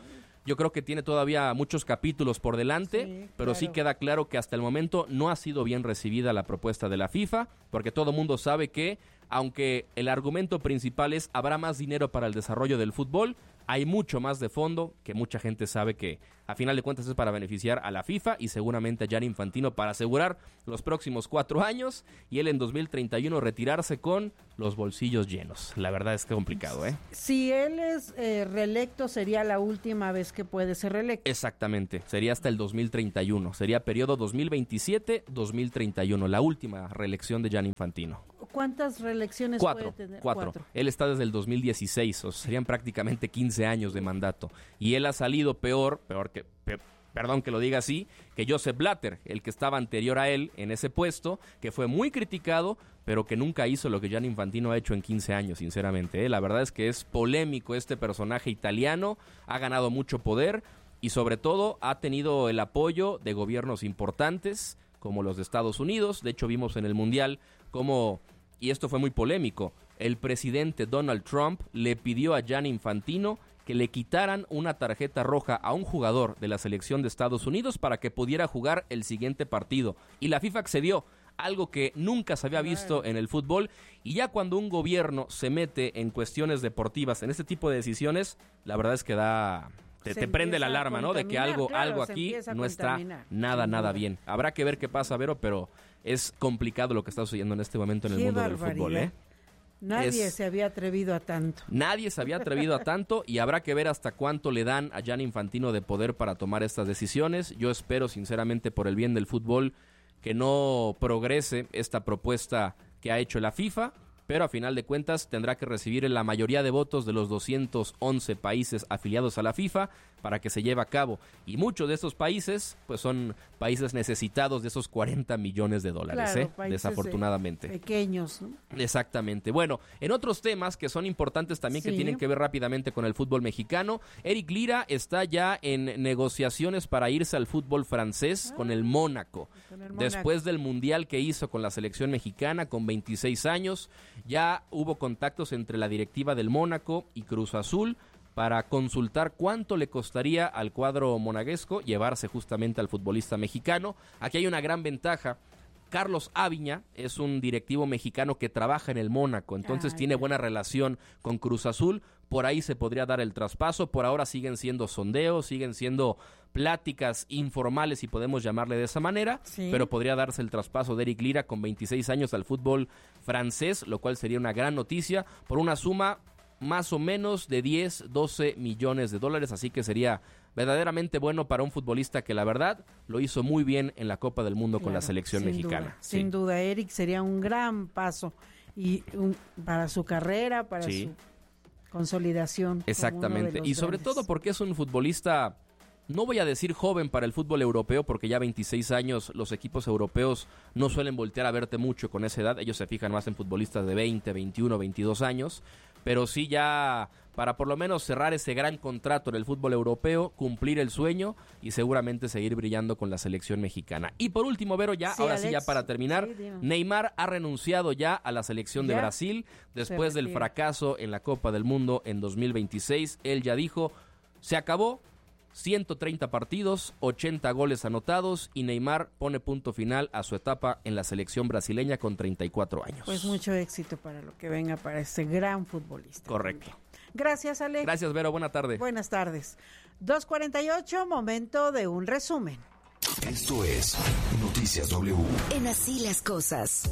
Yo creo que tiene todavía muchos capítulos por delante, sí, pero claro. sí queda claro que hasta el momento no ha sido bien recibida la propuesta de la FIFA, porque todo mundo sabe que, aunque el argumento principal es habrá más dinero para el desarrollo del fútbol, hay mucho más de fondo que mucha gente sabe que a final de cuentas es para beneficiar a la FIFA y seguramente a Gianni Infantino para asegurar los próximos cuatro años y él en dos mil treinta y uno retirarse con los bolsillos llenos. La verdad es que complicado, ¿eh? Si él es eh, reelecto, sería la última vez que puede ser reelecto. Exactamente, sería hasta el dos mil treinta y uno, sería periodo dos mil veintisiete a dos mil treinta y uno, la última reelección de Gianni Infantino. ¿Cuántas reelecciones cuatro, puede tener? Cuatro. Cuatro. Él está desde el dos mil dieciséis, o sea, serían prácticamente quince años de mandato. Y él ha salido peor, peor que, pe, perdón que lo diga así, que Joseph Blatter, el que estaba anterior a él en ese puesto, que fue muy criticado, pero que nunca hizo lo que Gianni Infantino ha hecho en quince años, sinceramente. ¿eh? La verdad es que es polémico este personaje italiano, ha ganado mucho poder y sobre todo ha tenido el apoyo de gobiernos importantes, como los de Estados Unidos. De hecho, vimos en el Mundial cómo, y esto fue muy polémico, el presidente Donald Trump le pidió a Gianni Infantino que le quitaran una tarjeta roja a un jugador de la selección de Estados Unidos para que pudiera jugar el siguiente partido. Y la FIFA accedió, algo que nunca se había visto en el fútbol. Y ya cuando un gobierno se mete en cuestiones deportivas, en este tipo de decisiones, la verdad es que da... Te, te prende la alarma, ¿no? De que algo, claro, algo aquí no está nada, nada bien. Habrá que ver qué pasa, Vero, pero es complicado lo que está sucediendo en este momento en el mundo del fútbol, ¿eh? Nadie es, se había atrevido a tanto. Nadie se había atrevido a tanto y habrá que ver hasta cuánto le dan a Gianni Infantino de poder para tomar estas decisiones. Yo espero, sinceramente, por el bien del fútbol, que no progrese esta propuesta que ha hecho la FIFA, pero a final de cuentas tendrá que recibir la mayoría de votos de los doscientos once países afiliados a la FIFA para que se lleve a cabo. Y muchos de esos países pues son países necesitados de esos cuarenta millones de dólares, claro, ¿eh? Desafortunadamente. Pequeños, ¿no? Exactamente. Bueno, en otros temas que son importantes también, sí, que tienen que ver rápidamente con el fútbol mexicano, Eric Lira está ya en negociaciones para irse al fútbol francés ah, con el Mónaco. Con el Mónaco. Después del mundial que hizo con la selección mexicana con veintiséis años, ya hubo contactos entre la directiva del Mónaco y Cruz Azul para consultar cuánto le costaría al cuadro monegasco llevarse justamente al futbolista mexicano. Aquí hay una gran ventaja. Carlos Aviña es un directivo mexicano que trabaja en el Mónaco, entonces ah, tiene buena relación con Cruz Azul. Por ahí se podría dar el traspaso. Por ahora siguen siendo sondeos, siguen siendo pláticas informales, si podemos llamarle de esa manera, sí, pero podría darse el traspaso de Eric Lira con veintiséis años al fútbol francés, lo cual sería una gran noticia, por una suma más o menos de diez, doce millones de dólares, así que sería verdaderamente bueno para un futbolista que la verdad lo hizo muy bien en la Copa del Mundo, claro, con la selección sin mexicana. Duda, sí. Sin duda, Eric sería un gran paso y un, para su carrera, para sí. su consolidación. Exactamente, y sobre grandes. todo porque es un futbolista, no voy a decir joven para el fútbol europeo, porque ya veintiséis años los equipos europeos no suelen voltear a verte mucho con esa edad, ellos se fijan más en futbolistas de veinte, veintiuno, veintidós años, pero sí ya para por lo menos cerrar ese gran contrato en el fútbol europeo, cumplir el sueño y seguramente seguir brillando con la selección mexicana. Y por último, Vero, ya, sí, ahora Alex, sí ya para terminar, sí, Neymar ha renunciado ya a la selección ¿Ya? de Brasil después del fracaso en la Copa del Mundo en dos mil veintiséis. Él ya dijo, se acabó, ciento treinta partidos, ochenta goles anotados y Neymar pone punto final a su etapa en la selección brasileña con treinta y cuatro años. Pues mucho éxito para lo que venga para este gran futbolista. Correcto. Gracias, Alex. Gracias, Vero. Buena tarde. Buenas tardes. dos cuarenta y ocho, momento de un resumen. Esto es Noticias W. En Así las Cosas.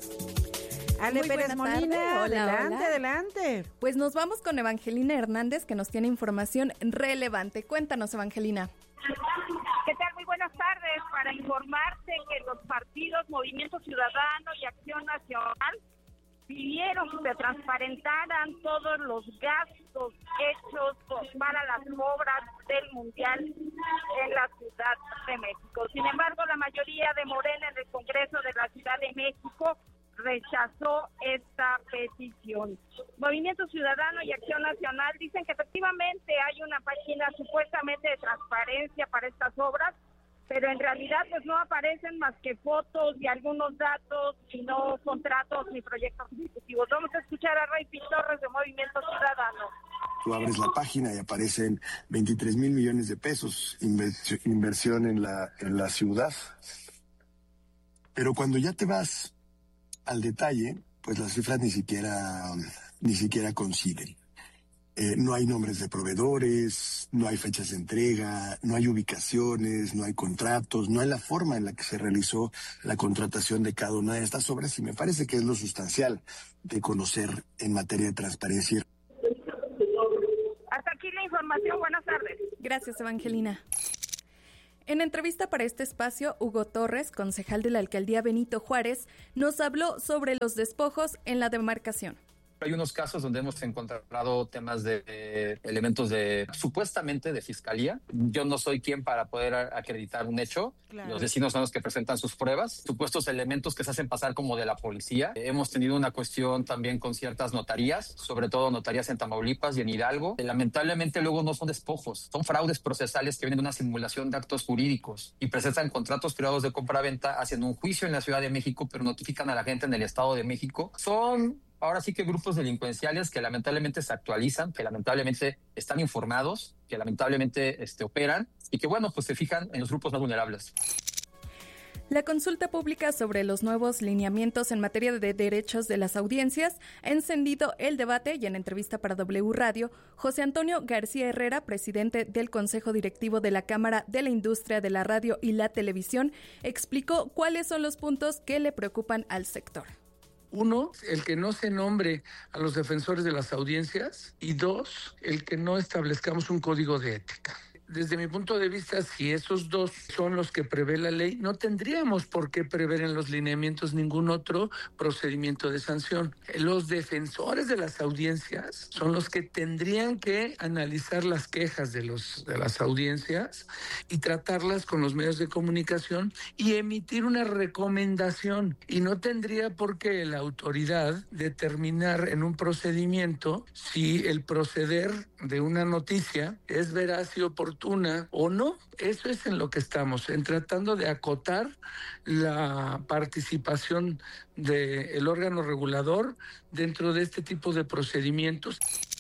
Ale Muy Pérez Molina, hola, adelante, hola. adelante. Pues nos vamos con Evangelina Hernández, que nos tiene información relevante. Cuéntanos, Evangelina. ¿Qué tal? Muy buenas tardes. Para informarte que los partidos Movimiento Ciudadano y Acción Nacional pidieron que se transparentaran todos los gastos hechos para las obras del Mundial en la Ciudad de México. Sin embargo, la mayoría de Morena en el Congreso de la Ciudad de México rechazó esta petición. Movimiento Ciudadano y Acción Nacional dicen que efectivamente hay una página supuestamente de transparencia para estas obras, pero en realidad pues no aparecen más que fotos y algunos datos y no contratos ni proyectos ejecutivos. Vamos a escuchar a Rayfi Torres de Movimiento Ciudadano. Tú abres la página y aparecen veintitrés mil millones de pesos inver- inversión en la, en la ciudad. Pero cuando ya te vas al detalle, pues las cifras ni siquiera, ni siquiera coinciden. Eh, no hay nombres de proveedores, no hay fechas de entrega, no hay ubicaciones, no hay contratos, no hay la forma en la que se realizó la contratación de cada una de estas obras, y me parece que es lo sustancial de conocer en materia de transparencia. Hasta aquí la información. Buenas tardes. Gracias, Evangelina. En entrevista para este espacio, Hugo Torres, concejal de la alcaldía Benito Juárez, nos habló sobre los despojos en la demarcación. Hay unos casos donde hemos encontrado temas de eh, elementos de supuestamente de fiscalía. Yo no soy quien para poder acreditar un hecho. Claro. Los vecinos son los que presentan sus pruebas. Supuestos elementos que se hacen pasar como de la policía. Eh, hemos tenido una cuestión también con ciertas notarías, sobre todo notarías en Tamaulipas y en Hidalgo. Eh, lamentablemente luego no son despojos, son fraudes procesales que vienen de una simulación de actos jurídicos y presentan contratos privados de compra-venta, hacen un juicio en la Ciudad de México, pero notifican a la gente en el Estado de México. Son ahora sí que grupos delincuenciales que lamentablemente se actualizan, que lamentablemente están informados, que lamentablemente este, operan y que, bueno, pues se fijan en los grupos más vulnerables. La consulta pública sobre los nuevos lineamientos en materia de derechos de las audiencias ha encendido el debate y en entrevista para W Radio, José Antonio García Herrera, presidente del Consejo Directivo de la Cámara de la Industria de la Radio y la Televisión, explicó cuáles son los puntos que le preocupan al sector. Uno, el que no se nombre a los defensores de las audiencias y dos, el que no establezcamos un código de ética. Desde mi punto de vista, si esos dos son los que prevé la ley, no tendríamos por qué prever en los lineamientos ningún otro procedimiento de sanción. Los defensores de las audiencias son los que tendrían que analizar las quejas de, los, de las audiencias y tratarlas con los medios de comunicación y emitir una recomendación. Y no tendría por qué la autoridad determinar en un procedimiento si el proceder de una noticia es veraz y oportuno una o no. Eso es en lo que estamos, en tratando de acotar la participación del órgano regulador dentro de este tipo de procedimientos.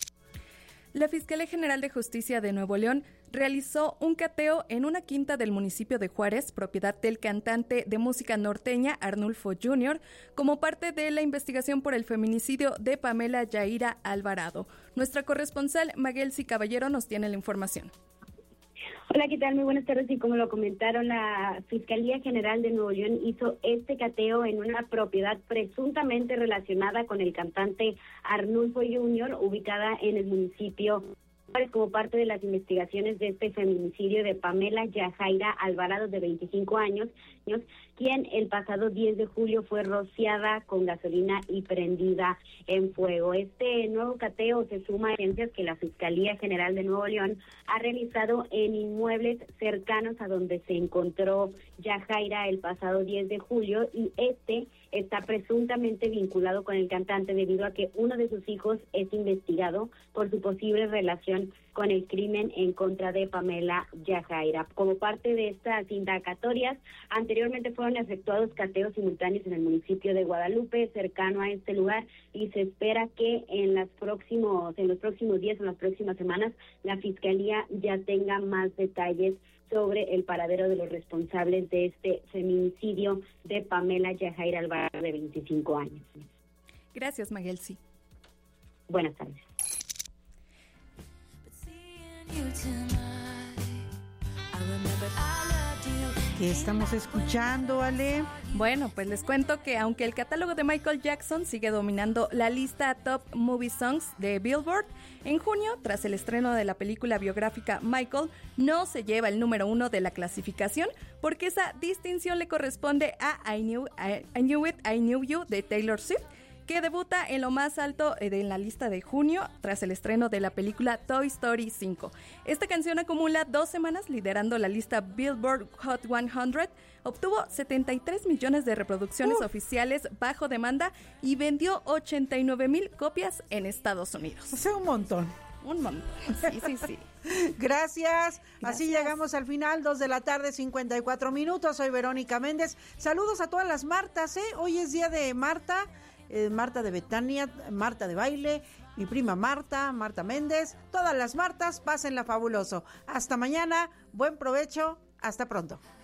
La Fiscalía General de Justicia de Nuevo León realizó un cateo en una quinta del municipio de Juárez, propiedad del cantante de música norteña Arnulfo junior, como parte de la investigación por el feminicidio de Pamela Yaira Alvarado. Nuestra corresponsal Maguelsi Caballero nos tiene la información. Hola, ¿qué tal? Muy buenas tardes. Y como lo comentaron, la Fiscalía General de Nuevo León hizo este cateo en una propiedad presuntamente relacionada con el cantante Arnulfo junior, ubicada en el municipio como parte de las investigaciones de este feminicidio de Pamela Yajaira Alvarado, de veinticinco años, quien el pasado diez de julio fue rociada con gasolina y prendida en fuego. Este nuevo cateo se suma a evidencias que la Fiscalía General de Nuevo León ha realizado en inmuebles cercanos a donde se encontró Yajaira el pasado diez de julio, y este está presuntamente vinculado con el cantante debido a que uno de sus hijos es investigado por su posible relación con el crimen en contra de Pamela Yajaira. Como parte de estas indagatorias, anteriormente fueron efectuados cateos simultáneos en el municipio de Guadalupe, cercano a este lugar, y se espera que en los próximos, en los próximos días, en las próximas semanas, la Fiscalía ya tenga más detalles sobre el paradero de los responsables de este feminicidio de Pamela Yajaira Alvarado, de veinticinco años. Gracias, Maguelsi. Buenas tardes. ¿Qué estamos escuchando, Ale? Bueno, pues les cuento que aunque el catálogo de Michael Jackson sigue dominando la lista Top Movie Songs de Billboard, en junio, tras el estreno de la película biográfica Michael, no se lleva el número uno de la clasificación, porque esa distinción le corresponde a I Knew, I, I Knew It, I Knew You de Taylor Swift, que debuta en lo más alto de la lista de junio tras el estreno de la película Toy Story cinco. Esta canción acumula dos semanas liderando la lista Billboard Hot cien, obtuvo setenta y tres millones de reproducciones uh. oficiales bajo demanda y vendió ochenta y nueve mil copias en Estados Unidos. O sea, un montón. Un montón, sí, sí, sí. Gracias. Gracias. Así llegamos al final, dos de la tarde, cincuenta y cuatro minutos. Soy Verónica Méndez. Saludos a todas las Martas, ¿eh? Hoy es día de Marta. eh, Marta de Betania, Marta de Baile, mi prima Marta, Marta Méndez, todas las Martas, pásenla fabuloso. Hasta mañana, buen provecho, hasta pronto.